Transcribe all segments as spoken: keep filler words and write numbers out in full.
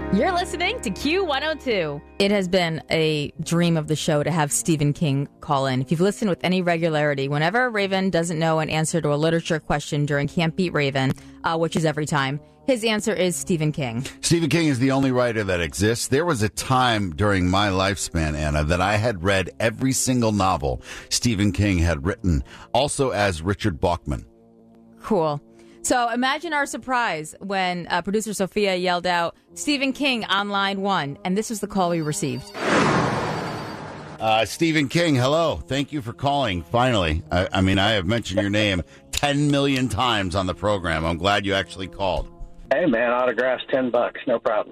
You're listening to Q one oh two. It has been a dream of the show to have Stephen King call in. If you've listened with any regularity, whenever Raven doesn't know an answer to a literature question during Can't Beat Raven, uh, which is every time, his answer is Stephen King. Stephen King is the only writer that exists. There was a time during my lifespan, Anna, that I had read every single novel Stephen King had written, also as Richard Bachman. Cool. So imagine our surprise when uh, producer Sophia yelled out, Stephen King on line one. And this was the call we received. Uh, Stephen King, hello. Thank you for calling, finally. I, I mean, I have mentioned your name ten million times on the program. I'm glad you actually called. Hey, man, autographs, ten bucks, no problem.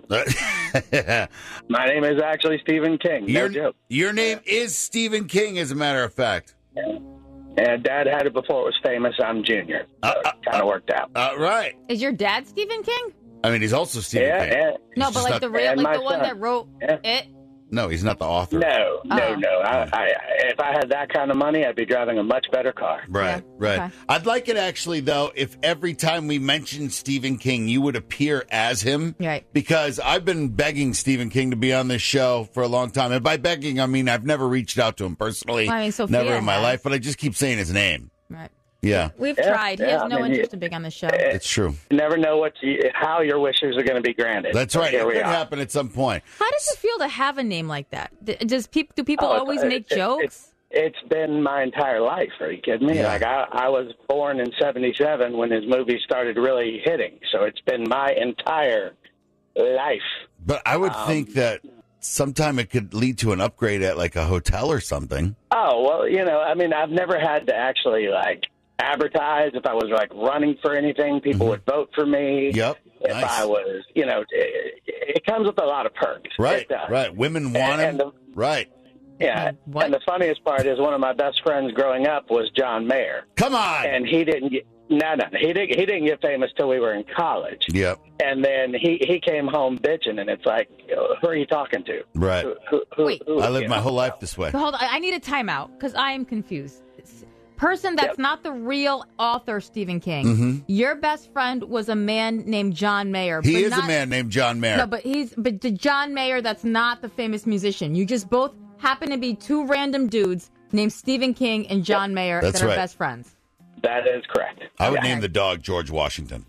My name is actually Stephen King, no your, joke. Your name is Stephen King, as a matter of fact. Yeah. And Dad had it before it was famous. I'm Junior. So Uh, uh, it kind of worked out. Uh, right. Is your dad Stephen King? I mean, he's also Stephen Yeah, King. yeah. No, He's but just like not- the real, and like my the one son. that wrote Yeah. it. No, he's not the author. No, no, Oh. no. I, I, if I had that kind of money, I'd be driving a much better car. Right, Yeah, right. okay. I'd like it actually, though, if every time we mentioned Stephen King, you would appear as him. Right. Because I've been begging Stephen King to be on this show for a long time. And by begging, I mean I've never reached out to him personally. I mean, Sophia never in my has. life, but I just keep saying his name. Right. Yeah, We've Yeah, tried. He yeah, has I no mean, interest you- in being on the show. it's true. You never know what you, how your wishes are going to be granted. That's So right. It Here we could are. happen at some point. How does it feel to have a name like that? D- Does peop- do people Oh, it's- always it- make it- jokes? It's, it's been my entire life. Are you kidding me? Yeah. Like I, I was born in seventy-seven when his movies started really hitting. So it's been my entire life. But I would Um, think that sometime it could lead to an upgrade at like a hotel or something. Oh, well, you know, I mean, I've never had to actually like advertise. If I was like running for anything, people Mhm. would vote for me. Yep. If Nice. I was, you know, it, it comes with a lot of perks. Right, It does. right. Women want And- him. and the- Right. Yeah. What? And the funniest part is one of my best friends growing up was John Mayer. Come on. And he didn't get, no, no, he didn't, he didn't get famous till we were in college. Yep. And then he, he came home bitching, and it's like, who are you talking to? Right. Who, who, who, Wait. who- I lived you my know? whole life this way. So hold on. I need a timeout because I am confused. S- Person that's Yep. not the real author Stephen King. Mhm. Your best friend was a man named John Mayer. He but is not- a man named John Mayer. No, but he's but the John Mayer that's not the famous musician. You just both happen to be two random dudes named Stephen King and John Mayer That's that are right. best friends. That is correct. I would Yeah. name the dog George Washington.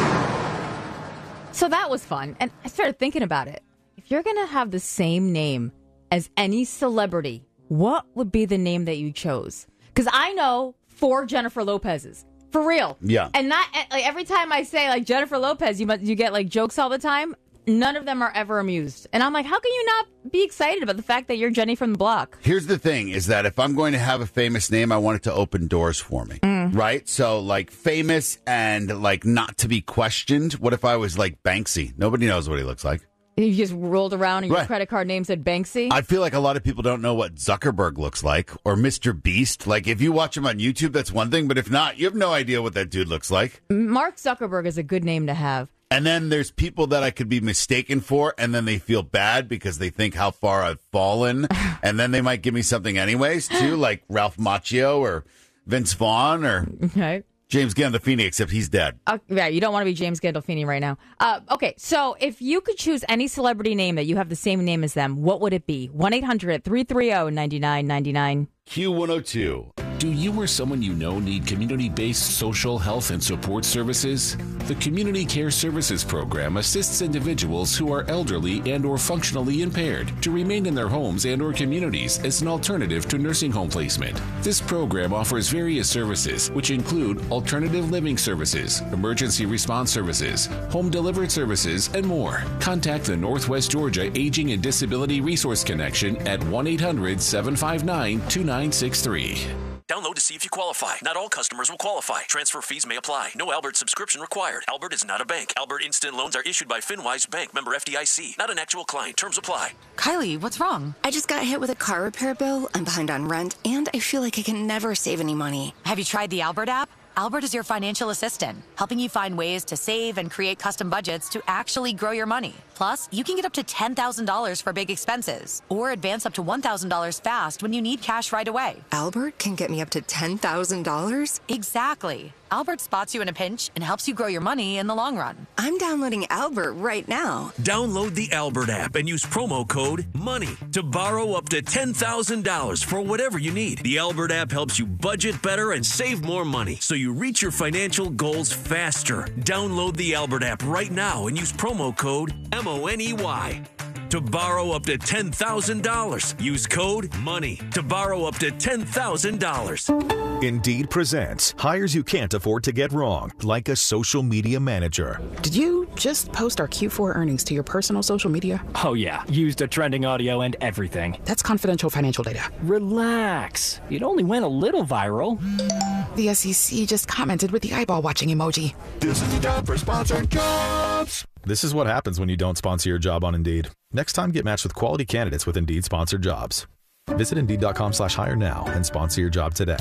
So that was fun. And I started thinking about it. If you're going to have the same name as any celebrity, what would be the name that you chose? Because I know four Jennifer Lopez's. For real. Yeah. And not like every time I say like Jennifer Lopez, you must, you get like jokes all the time. None of them are ever amused. And I'm like, how can you not be excited about the fact that you're Jenny from the block? Here's the thing is that if I'm going to have a famous name, I want it to open doors for me. Right? So like famous and like not to be questioned. What if I was like Banksy? Nobody knows what he looks like. You just rolled around and your Right. credit card name said Banksy. I feel like a lot of people don't know what Zuckerberg looks like or Mister Beast. Like if you watch him on YouTube, that's one thing. But if not, you have no idea what that dude looks like. Mark Zuckerberg is a good name to have. And then there's people that I could be mistaken for, and then they feel bad because they think how far I've fallen, and then they might give me something anyways, too, like Ralph Macchio or Vince Vaughn or Okay. James Gandolfini, except he's dead. Uh, yeah, you don't want to be James Gandolfini right now. Uh, okay, so if you could choose any celebrity name that you have the same name as them, what would it be? one eight hundred three three zero nine nine nine nine. Q one oh two. Do you or someone you know need community-based social health and support services? The Community Care Services Program assists individuals who are elderly and or functionally impaired to remain in their homes and or communities as an alternative to nursing home placement. This program offers various services, which include alternative living services, emergency response services, home delivered services, and more. Contact the Northwest Georgia Aging and Disability Resource Connection at one eight hundred seven five nine two nine six three. Download to see if you qualify. Not all customers will qualify. Transfer fees may apply. No Albert subscription required. Albert is not a bank. Albert Instant Loans are issued by FinWise Bank, member F D I C. Not an actual client. Terms apply. Kylie, what's wrong? I just got hit with a car repair bill. I'm behind on rent, and I feel like I can never save any money. Have you tried the Albert app? Albert is your financial assistant, helping you find ways to save and create custom budgets to actually grow your money. Plus, you can get up to ten thousand dollars for big expenses or advance up to one thousand dollars fast when you need cash right away. Albert can get me up to ten thousand dollars? Exactly. Albert spots you in a pinch and helps you grow your money in the long run. I'm downloading Albert right now. Download the Albert app and use promo code MONEY to borrow up to ten thousand dollars for whatever you need. The Albert app helps you budget better and save more money so you reach your financial goals faster. Download the Albert app right now and use promo code M O N E Y. To borrow up to ten thousand dollars, use code MONEY to borrow up to ten thousand dollars. Indeed presents hires you can't afford to get wrong, like a social media manager. Did you just post our Q four earnings to your personal social media? Oh, yeah. Used a trending audio and everything. That's confidential financial data. Relax. It only went a little viral. The S E C just commented with the eyeball watching emoji. This is the job for sponsored jobs. This is what happens when you don't sponsor your job on Indeed. Next time, get matched with quality candidates with Indeed sponsored jobs. Visit Indeed.com slash hire now and sponsor your job today.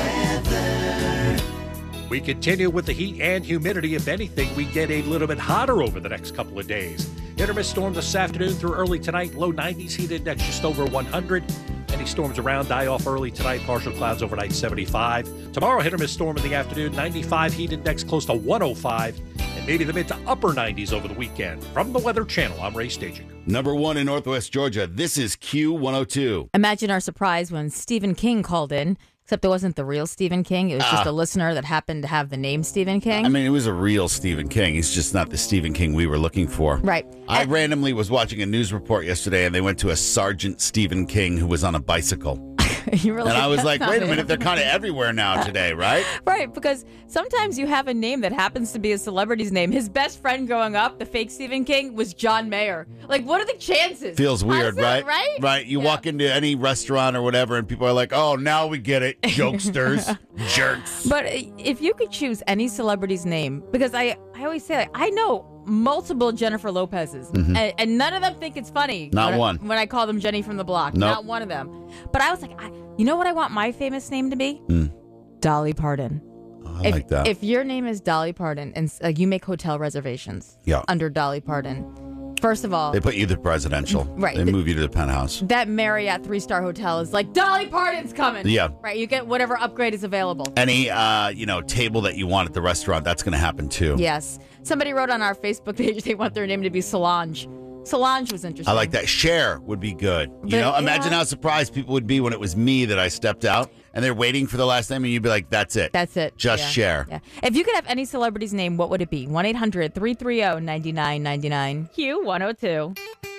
We continue with the heat and humidity. If anything, we get a little bit hotter over the next couple of days. Hit or miss storm this afternoon through early tonight. Low nineties, heat index just over one hundred. Any storms around die off early tonight. Partial clouds overnight, seventy-five. Tomorrow, hit or miss storm in the afternoon. ninety-five, heat index close to one oh five. And maybe the mid to upper nineties over the weekend. From the Weather Channel, I'm Ray Staging. Number one in Northwest Georgia. This is Q one oh two. Imagine our surprise when Stephen King called in, except it wasn't the real Stephen King. It was just Ah. a listener that happened to have the name Stephen King. I mean, it was a real Stephen King. He's just not the Stephen King we were looking for. Right. I And- randomly was watching a news report yesterday, and they went to a Sergeant Stephen King who was on a bicycle. You were And I was "That's like, not wait a it." minute, they're kind of everywhere now today, right? Right, because sometimes you have a name that happens to be a celebrity's name. His best friend growing up, the fake Stephen King, was John Mayer. Like, what are the chances? Feels How weird, does that- right? Right? Right. You Yeah. walk into any restaurant or whatever, and people are like, oh, now we get it. Jokesters, jerks. But if you could choose any celebrity's name, because I, I always say, like, I know multiple Jennifer Lopez's, Mhm. and, and none of them think it's funny. Not when one. I, when I call them Jenny from the Block. Nope. Not one of them. But I was like, I, you know what I want my famous name to be? Mm. Dolly Parton. Oh, I if, like that. If your name is Dolly Parton and uh, you make hotel reservations Yeah. under Dolly Parton, first of all, They put you to the presidential. Right. They move you to the penthouse. that Marriott three-star hotel is like, Dolly Parton's coming. Yeah. Right. You get whatever upgrade is available. Any, uh, you know, table that you want at the restaurant, that's going to happen too. Yes. Somebody wrote on our Facebook page they want their name to be Solange. Solange was interesting. I like that. Cher would be good. You But, know, imagine yeah. how surprised people would be when it was me that I stepped out and they're waiting for the last name and you'd be like, that's it. That's it. Just Yeah. Cher. Yeah. If you could have any celebrity's name, what would it be? one eight hundred three three zero nine nine nine nine. Q one oh two.